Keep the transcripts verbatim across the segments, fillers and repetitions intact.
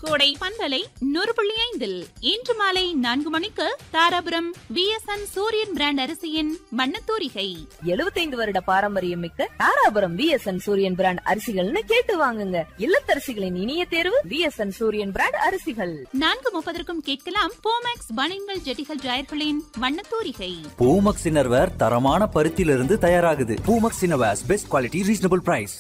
கோடை பண்பலை நூறு புள்ளி ஐந்தில் இன்று மாலை நான்கு மணிக்கு தாராபுரம் விஎஸ்என் சூரியன் பிராண்ட் அரிசியின் மண்ணத்தூரிகை. எழுபத்தைந்து வருட பாரம்பரியம் மிக்க தாராபுரம் விஎஸ்என் சூரியன் பிராண்ட் அரிசிகள்னு கேட்டு வாங்குங்க. இல்லத்தரசிகளின் இனிய தேர்வு விஎஸ்என் சூரியன் பிராண்ட் அரிசிகள். நான்கு முப்பதற்கும் கேட்கலாம் போமேக்ஸ் பனியன்கள் ஜெட்டிகள் ஜாயர்களின் மண்ணத்தூரிகை. பூமக்ஸ் இன்னர்வேர் தரமான பருத்தியிலிருந்து தயாராகுது. Poomex innerwears best quality reasonable price.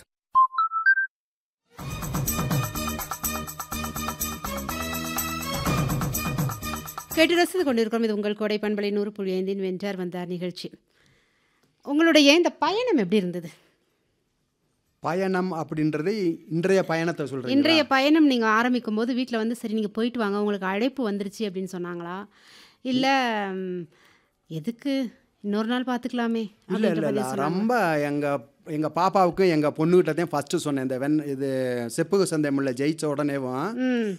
கேட்டு ரசித்து கொண்டிருக்கிறோம். இது உங்கள் கோடை பண்பலை நூறு புள்ளி ஐந்தின் வென்றார் வந்தார் நிகழ்ச்சி. உங்களுடைய இந்த பயணம் எப்படி இருந்தது? பயணம் அப்படின்றது இன்றைய பயணத்தை சொல்கிறேன். இன்றைய பயணம் நீங்கள் ஆரம்பிக்கும் போது வீட்டில் வந்து சரி நீங்கள் போயிட்டு வாங்க, உங்களுக்கு அழைப்பு வந்துருச்சு அப்படின்னு சொன்னாங்களா, இல்லை எதுக்கு இன்னொரு நாள் பார்த்துக்கலாமே? இல்லை இல்லை இல்லை ரொம்ப எங்கள் எங்கள் பாப்பாவுக்கு எங்கள் பொண்ணுகிட்ட தான் ஃபஸ்ட்டு சொன்னேன். இந்த வெண் இது செப்புக சந்தைமில்ல ஜெயிச்ச உடனேவும்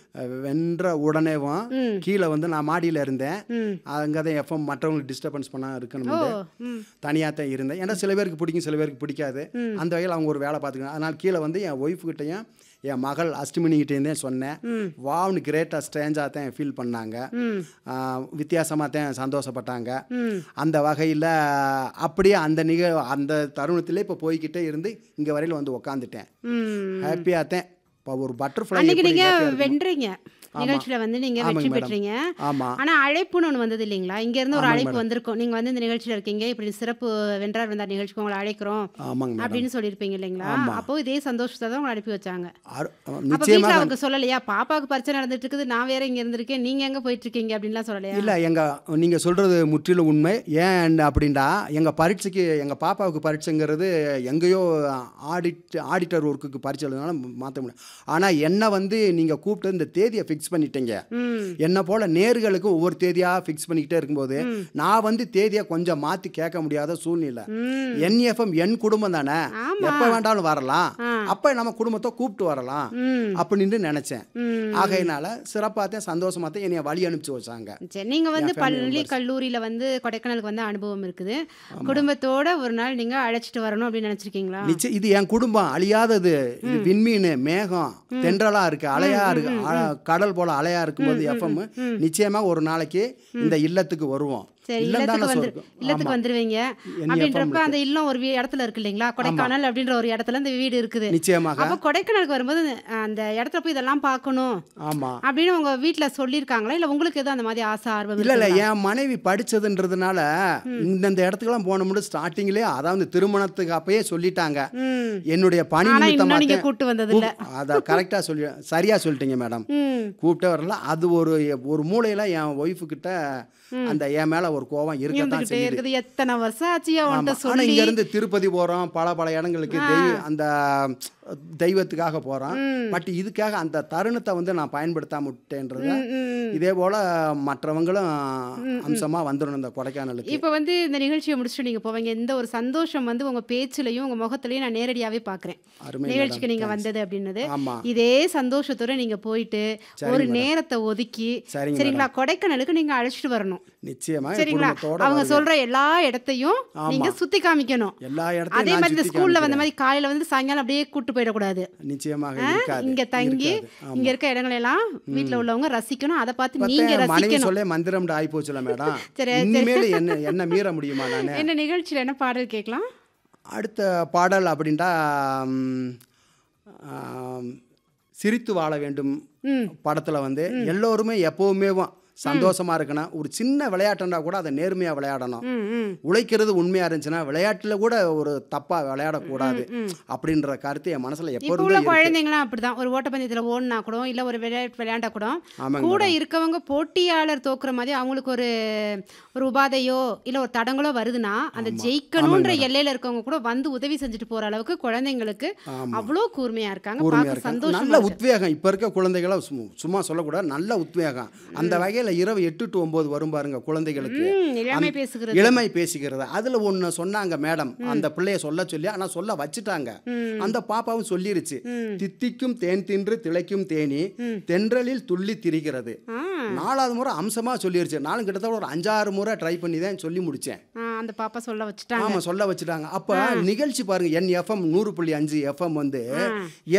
வென்ற உடனேவும் கீழே வந்து நான் மாடியில் இருந்தேன். அங்கே தான் எஃப்எம் மற்றவங்களுக்கு டிஸ்டர்பன்ஸ் பண்ண இருக்கணும் தனியாக தான் இருந்தேன். ஏன்னா சில பேருக்கு பிடிக்கும், சில பேருக்கு பிடிக்காது. அந்த வகையில் அவங்க ஒரு வேலை பார்த்துக்கணும். அதனால் கீழே வந்து என் ஒய்ஃப்கிட்டையும் என் மகள் அஷ்டமினிகிட்டேருந்தே சொன்னேன். வாவ்னு கிரேட்டாக ஸ்ட்ரேஞ்சாக தான் ஃபீல் பண்ணாங்க, வித்தியாசமாக தான் சந்தோஷப்பட்டாங்க. அந்த வகையில் அப்படியே அந்த நிக அந்த தருணத்திலே இப்போ போய்கிட்டே இருந்து இங்கே வரையில் வந்து உக்காந்துட்டேன். ஹாப்பியாக தான். இப்போ ஒரு பட்டர்ஃப்ளை அன்னைக்கு நீங்கள் வென்றீங்க நிகழ்ச்சியில் வந்து நீங்கள் வெற்றி பெற்றீங்க. ஆனால் அழைப்புன்னு ஒன்று வந்தது இல்லைங்களா? இங்கேருந்து ஒரு அழைப்பு வந்திருக்கும், நீங்கள் வந்து இந்த நிகழ்ச்சியில் இருக்கீங்க, இப்படி சிறப்பு வென்றார் வந்தார் நிகழ்ச்சிக்கு உங்களை அழைக்கிறோம் அப்படின்னு சொல்லியிருப்பீங்க இல்லைங்களா? அப்போ இதே சந்தோஷத்தை தான் உங்களை அனுப்பி வச்சாங்க. அப்போ வீட்டில் அவங்க சொல்லலையா, பாப்பாவுக்கு பரிச்சை நடந்துட்டு இருக்குது, நான் வேற இங்கே இருந்திருக்கேன், நீங்கள் எங்கே போயிட்டு இருக்கீங்க அப்படின்லாம் சொல்லலையா? இல்லை, எங்கள் நீங்கள் சொல்கிறது முற்றிலும் உண்மை. ஏன் அப்படின்டா, எங்கள் பரீட்சைக்கு எங்கள் பாப்பாவுக்கு பரீட்சைங்கிறது எங்கேயோ ஆடிட் ஆடிட்டர் ஒர்க்குக்கு பரீட்சை எழுதுனால மாற்ற முடியும். ஆனால் என்னை வந்து நீங்கள் கூப்பிட்டு இந்த தேதியை ஃபிக்ஸ் பண்ணிட்டீங்க. என்ன போல நேர்களுக்கு ஒவ்வொரு தேதியா ஃபிக்ஸ் பண்ணிக்கிட்டே இருக்கும்போது நான் வந்து தேதியை கொஞ்சம் மாற்றி கேட்க முடியாத சூழ்நிலை. என் எஃப்எம் என் குடும்பம் தானே, எப்போ வேண்டாலும் வரலாம், அப்போ நம்ம குடும்பத்தை கூப்பிட்டு வரலாம் அப்படின்னு நினைச்சேன். ஆகையினால சிறப்பாக தான் சந்தோஷமாக தான் என்னைய வழி அனுப்பிச்சு வச்சாங்க. சரி, நீங்கள் வந்து பள்ளி கல்லூரியில் வந்து கொடைக்கானலுக்கு வந்து அனுபவம் இருக்குது, குடும்பத்தோட ஒரு நாள் நீங்கள் அழைச்சிட்டு வரணும் அப்படின்னு நினச்சிருக்கீங்களா? நிச்சயம். இது என் குடும்பம் அழியாதது. இது விண்மீன் மேகம் தென்றலா இருக்கு, அலையா இருக்கு, கடல் போல அலையா இருக்கும்போது எஃப்எம் நிச்சயமா ஒரு நாளைக்கு இந்த இல்லத்துக்கு வருவோம். இல்லத்துக்கு வந்துருவீங்க. அப்படின்றப்ப அந்த இல்லம் ஒரு இடத்துல இருக்கு இல்லைங்களா, கொடைக்கானல் அப்படின்ற ஒரு இடத்துல இந்த வீடு இருக்குது. நிச்சயமாக. அப்ப கொடைக்கானலுக்கு வரும்போது அந்த இடத்துல போய் இதெல்லாம் பார்க்கணும் அப்படின்னு உங்க வீட்டுல சொல்லியிருக்காங்களா, இல்ல உங்களுக்கு எதுவும் அந்த மாதிரி ஆசை ஆர்வம்? இல்ல இல்ல, என் மனைவி படிச்சதுன்றதுனால இந்த இடத்துக்குலாம் போனோம்னு ஸ்டார்டிங்லேயே, அதாவது திருமணத்துக்கு அப்பயே சொல்லிட்டாங்க. என்னுடைய பணி நிமித்தமாக கூப்பிட்டு வந்தது இல்ல. அதான் கரெக்டா சொல்லி சரியா சொல்லிட்டீங்க மேடம். கூப்பிட்டே வரல. அது ஒரு ஒரு மூலையில என் ஒய்ஃபு கிட்ட அந்த என் மேல ஒரு கோவம் இருக்கத்தான் செய்யுது. எத்தனை வருஷம் ஆச்சியா உன்கிட்ட சொல்லி. ஆனா இங்க இருந்து திருப்பதி போறோம், பல பல இடங்களுக்கு அந்த தெய்வத்துக்காக போறோம். பட் இதுக்காக அந்த தருணத்தை வந்து நான் பயன்படுத்தாம விட்டேன்றது. இதே போல மற்றவங்களும் அம்சமா வந்துடணும் இந்த கொடைக்கானலுக்கு. இப்ப வந்து இந்த நிகழ்ச்சியை முடிச்சுட்டு நீங்க போவீங்க, இந்த ஒரு சந்தோஷம் வந்து உங்க பேச்சிலையும் உங்க முகத்திலையும் நான் நேரடியாவே பாக்குறேன். நிகழ்ச்சிக்கு நீங்க வந்தது அப்படின்னது இதே சந்தோஷத்தோட நீங்க போயிட்டு ஒரு நேரத்தை ஒதுக்கி சரிங்களா கொடைக்கானலுக்கு நீங்க அழைச்சிட்டு வரணும். நிச்சயமா. சரிங்களா? அவங்க சொல்ற எல்லா இடத்தையும் நீங்க சுத்தி காமிக்கணும். எல்லா இடத்தையும் அதே மாதிரி இந்த ஸ்கூல்ல வந்த மாதிரி காலையில வந்து சாயங்காலம் அப்படியே கூட்டு போயிடக்கூடாது. நிச்சயமாக. இங்க தங்கி இங்க இருக்க இடங்கள் எல்லாம் வீட்டுல உள்ளவங்க ரசிக்கணும். அதை பார்த்து நீங்க ரசிக்கணும். சொல்ல மந்திரம் ஆகி போச்சுல மேடம். இனிமேல் என்ன என்ன மீற முடியுமா? நான் என்ன நிகழ்ச்சியில என்ன பாடல் கேட்கலாம்? அடுத்த பாடல் அப்படின்ட்டா சிரித்து வாழ வேண்டும் படத்துல வந்து எல்லோருமே எப்பவுமே சந்தோஷமா இருக்கணும். ஒரு சின்ன விளையாட்டுன்னா கூட அதை நேர்மையா விளையாடணும். உழைக்கிறது உண்மையா இருந்துச்சுன்னா விளையாட்டுல கூட ஒரு தப்பா விளையாடக்கூடாது அப்படின்ற கருத்து என் மனசுல எப்போதும். குழந்தைங்களாம் அப்படிதான். ஒரு ஓட்டப்பந்தயத்துல ஓடினா கூட இல்ல ஒரு விளையாட்டு விளையாண்டா கூட கூட இருக்கவங்க போட்டியாளர் தோக்குற மாதிரி அவங்களுக்கு ஒரு ஒரு உபாதையோ இல்ல ஒரு தடங்களோ வருதுன்னா அந்த ஜெயிக்கணும்ன்ற எல்லையில இருக்கவங்க கூட வந்து உதவி செஞ்சுட்டு போற அளவுக்கு குழந்தைங்களுக்கு அவ்வளோ கூர்மையா இருக்காங்க. சந்தோஷம், நல்ல உத்வேகம். இப்ப இருக்க குழந்தைகளை சும்மா சொல்லக்கூடாது, நல்ல உத்வேகம். அந்த வகையில் இரவு எட்டு டு ஒன்பது வரும் பாருங்க குழந்தைகளுக்கு இளமை பேசுகிறது. அதுல ஒண்ணு சொன்னாங்க மேடம், அந்த பிள்ளைய சொல்ல சொல்லி ஆனா சொல்ல வச்சுட்டாங்க. அந்த பாப்பாவும் சொல்லிருச்சு, தித்திக்கும் தேன் தின்று திளைக்கும் தேனி தென்றலில் துள்ளி திரிகிறது. நாலாவது முறை அம்சமா சொல்லிருச்சு. நானும் கிட்டத்தட்ட ஒரு அஞ்சாறு முறை ட்ரை பண்ணி தான் சொல்லி முடிச்சேன். அந்த பாப்பா சொல்ல வச்சுட்டாங்க. ஆமா, சொல்ல வச்சுட்டாங்க. அப்ப நிகழ்ச்சி பாருங்க, என் எஃப்எம் நூறு புள்ளி அஞ்சு எஃப்எம் வந்து